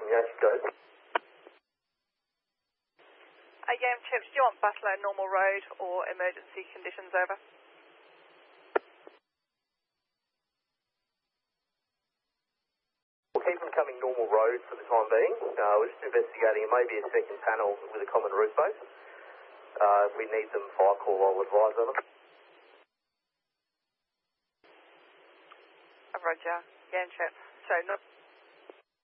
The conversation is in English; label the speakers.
Speaker 1: from Yankee Code.
Speaker 2: Yam Chips, do you want Buffalo normal road or emergency conditions over?
Speaker 1: We'll keep them coming normal road for the time being. We're just investigating. It may be a second panel with a common roof base. If we need them fire call, I'll advise of them.
Speaker 2: Roger. Yam Chips. So not